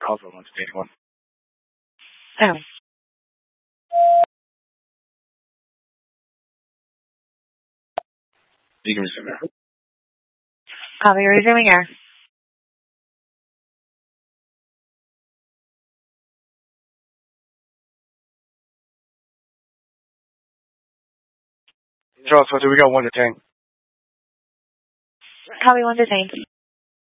Household one's dating one. Oh. You can resume there. Copy, resuming air. Charles, we got one detained. Copy, one detained.